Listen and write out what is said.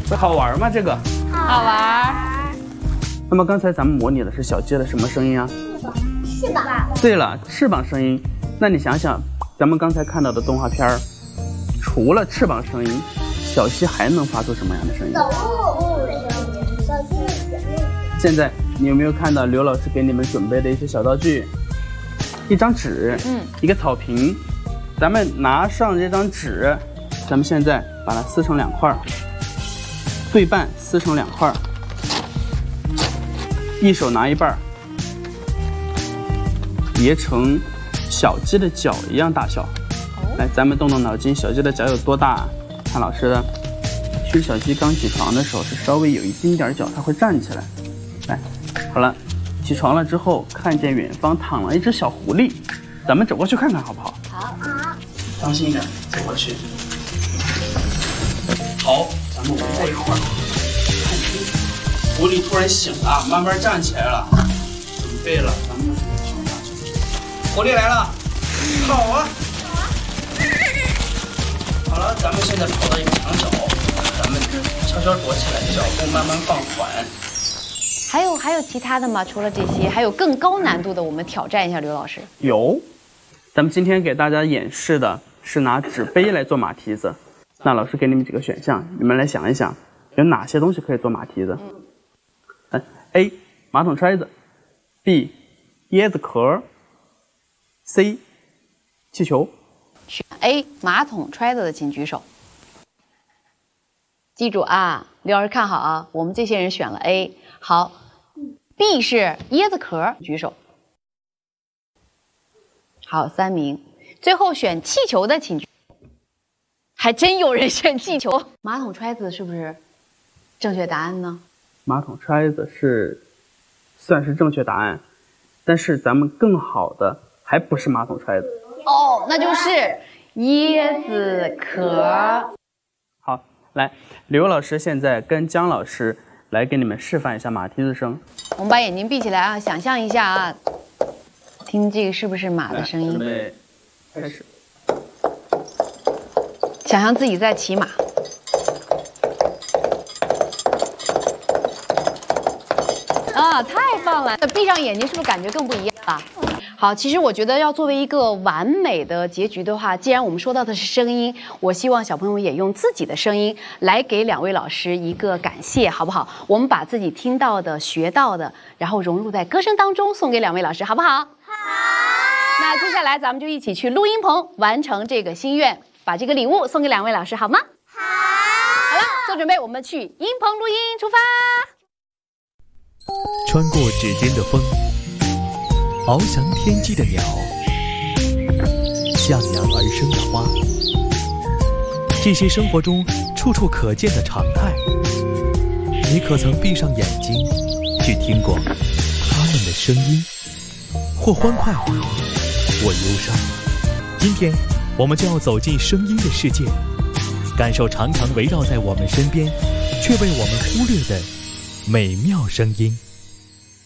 会好玩吗？这个好玩。 那么刚才咱们模拟的是小鸡的什么声音啊？ 翅膀。 对了，翅膀声音。那你想想，咱们刚才看到的动画片儿，除了翅膀声音，小鸡还能发出什么样的声音？ 走路的声音，小鸡的声音。 现在你有没有看到刘老师给你们准备的一些小道具？一张纸，一个草坪。咱们拿上这张纸，咱们现在把它撕成2块，对半撕成2块，一手拿一半，叠成小鸡的脚一样大小。来，咱们动动脑筋，小鸡的脚有多大啊？看老师的，其实小鸡刚起床的时候是稍微有一丁点脚，它会站起来。来，好了，起床了之后，看见远方躺了一只小狐狸，咱们走过去看看好不好？ 好。 当心一点，走过去。好，咱们围在一块儿。看清，狐狸突然醒了，慢慢站起来了，准备了，咱们跑下去。狐狸来了，跑啊！好了，咱们现在跑到一个墙角，咱们悄悄躲起来，脚步慢慢放缓。 还有其他的吗？除了这些，还有更高难度的，我们挑战一下刘老师。 有，咱们今天给大家演示的是拿纸杯来做马蹄子。那老师给你们几个选项，你们来想一想，有哪些东西可以做马蹄子？A. 马桶揣子 B. 椰子壳 C. 气球。 选 A 马桶揣子的请举手。记住啊，刘老师看好啊，我们这些人选了 A。好 ，B 是椰子壳，举手。好，3名。最后选气球的请举手。还真有人选气球。马桶揣子是不是正确答案呢？ 马桶揣子算是正确答案，但是咱们更好的还不是马桶揣子。 哦，那就是椰子壳。 好，来，刘老师现在跟姜老师来给你们示范一下马蹄子声。 我们把眼睛闭起来啊，想象一下啊，听这个是不是马的声音？ 准备开始。 想象自己在骑马。啊，太棒了！闭上眼睛是不是感觉更不一样了？好，其实我觉得要作为一个完美的结局的话，既然我们说到的是声音，我希望小朋友也用自己的声音来给2位老师一个感谢，好不好？我们把自己听到的、学到的，然后融入在歌声当中，送给2位老师，好不好？好。那接下来咱们就一起去录音棚完成这个心愿，把这个礼物送给2位老师，好吗？好。好了，做准备，我们去音棚录音，出发。 穿过指尖的风，翱翔天际的鸟，向阳而生的花，这些生活中处处可见的常态，你可曾闭上眼睛去听过它们的声音？或欢快，或忧伤。今天我们就要走进声音的世界，感受常常围绕在我们身边却被我们忽略的美妙声音。